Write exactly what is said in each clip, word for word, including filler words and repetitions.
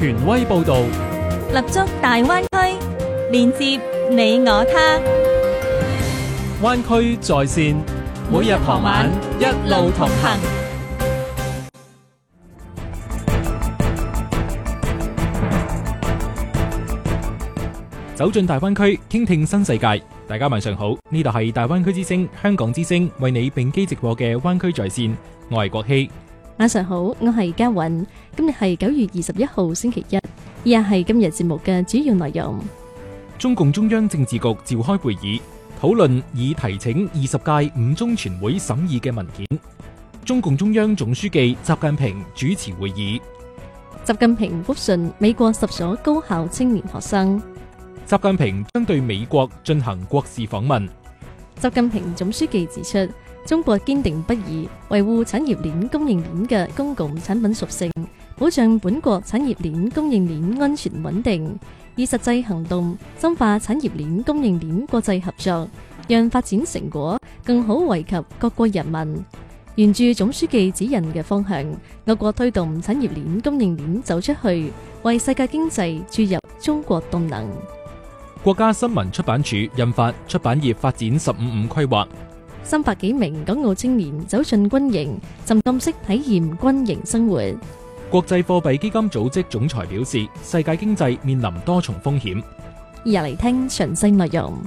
權威報導， 立足大灣區，連接你我他。 灣區在線，每日傍晚一路同行。走進大灣區，傾聽新世界。大家晚上好，呢度係大灣區之聲、香港之聲為你並機直播嘅灣區在線，我係國希。 晚上好，我係嘉韻。今日係九月二十一號星期一，以下係今日節目嘅主要內容。 中共中央政治局召開會議，討論已提請二十屆五中全會審議嘅文件。中共中央總書記習近平主持會議。 習近平復信美國十所高校青年學生。 習近平將對美國進行國事訪問。 習近平總書記指出，中國堅定不移維護產業鏈供應鏈嘅公共產品屬性，保障本國產業鏈供應鏈安全穩定，以實際行動深化產業鏈供應鏈國際合作，讓發展成果更好惠及各國人民。沿住總書記指引嘅方向，我國推動產業鏈供應鏈走出去，為世界經濟注入中國動能。 國家新聞出版署印發《出版業發展十五五規劃》， 三百幾名港澳青年走進軍營，沉浸式體驗軍營生活。 國際貨幣基金組織總裁表示，世界經濟面臨多重風險。 而入嚟聽詳細內容。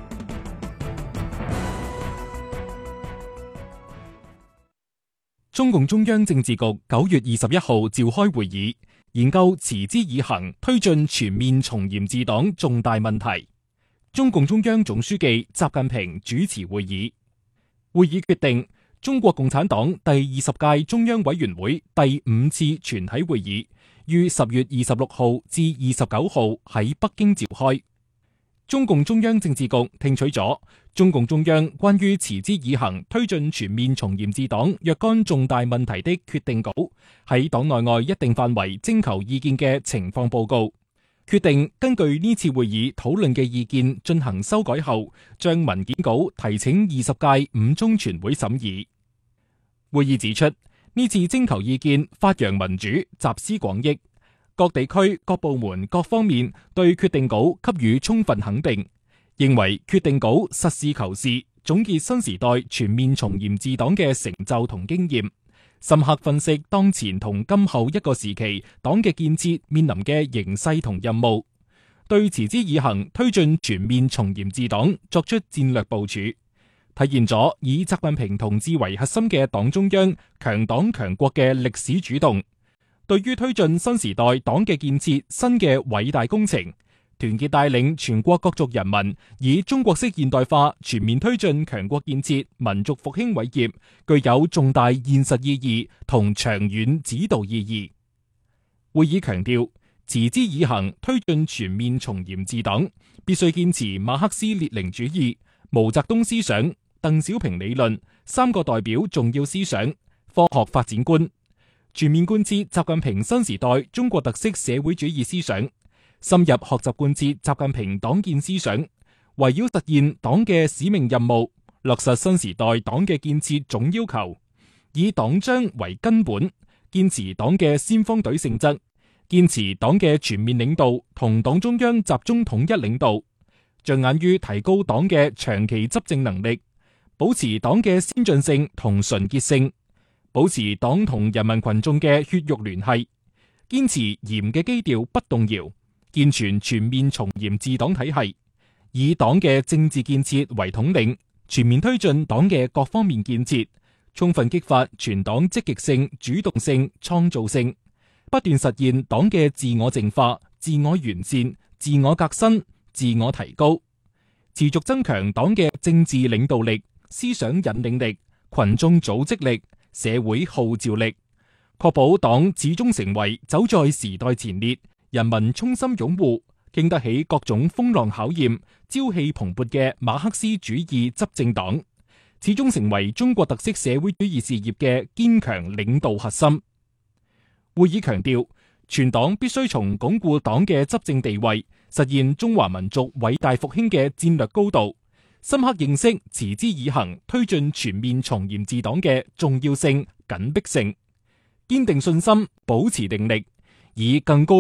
中共中央政治局九月二十一號召開會議，研究持之以恒推進全面從嚴治黨重大問題。中共中央總書記習近平主持會議。會議決定，中國共產黨第二十屆中央委員會第五次全體會議於十月二十六號至二十九號喺北京召開。中共中央政治局聽取咗中共中央關於持之以恒推進全面從嚴治黨若干重大問題的決定稿，喺黨內外一定範圍徵求意見嘅情況報告，決定根據呢次會議討論嘅意見進行修改後，將文件稿提請二十屆五中全會審議。會議指出，呢次徵求意見發揚民主，集思廣益，各地區各部門各方面對決定稿給予充分肯定，認為決定稿實事求是，總結新時代全面從嚴治黨嘅成就同經驗，深刻分析當前同今後一個時期黨嘅建設面臨嘅形勢同任務，對持之以恒推進全面從嚴治黨作出戰略部署，體現咗以習近平同志為核心嘅黨中央強黨強國嘅歷史主動。對於推進新時代黨嘅建設新嘅偉大工程，團結帶領全國各族人民以中國式現代化全面推進強國建設民族復興偉業，具有重大現實意義同長遠指導意義。會議強調，持之以恒推進全面從嚴治黨，必須堅持馬克思列寧主義、毛澤東思想、鄧小平理論三個代表重要思想，科學發展觀，全面貫徹習近平新時代中國特色社會主義思想，深入學習貫徹習近平黨建思想，圍繞實現黨嘅使命任務，落實新時代黨嘅建設總要求，以黨章為根本，堅持黨嘅先鋒隊性質，堅持黨嘅全面領導同黨中央集中統一領導，着眼於提高黨嘅長期執政能力，保持黨嘅先進性同純潔性，保持黨同人民群眾嘅血肉聯繫，堅持嚴嘅基調不動搖，健全全面從嚴治黨體系，以黨嘅政治建設為統領，全面推進黨嘅各方面建設，充分激發全黨積極性、主動性、創造性，不斷實現黨嘅自我淨化、自我完善、自我革新、自我提高，持續增強黨嘅政治領導力、思想引領力、群眾組織力、社會號召力，確保黨始終成為走在時代前列、人民衷心擁護、經得起各種風浪考驗、朝氣蓬勃嘅馬克思主義執政黨，始終成為中國特色社會主義事業嘅堅強領導核心。會議強調，全黨必須從鞏固黨嘅執政地位、實現中華民族偉大復興嘅戰略高度，深刻認識持之以恒推進全面從嚴治黨嘅重要性、緊迫性，堅定信心，保持定力，以更高